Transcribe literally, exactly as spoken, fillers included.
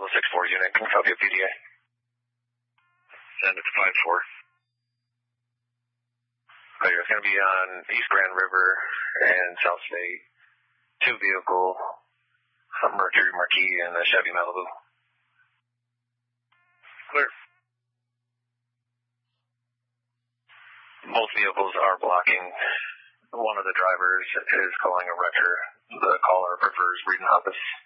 Bravo six four unit, can copy a P D A. Send it to five four. Okay, it's going to be on East Grand River and South State. Two vehicle, a Mercury Marquis and a Chevy Malibu. Clear. Both vehicles are blocking. One of the drivers is calling a wrecker. The caller prefers reading office.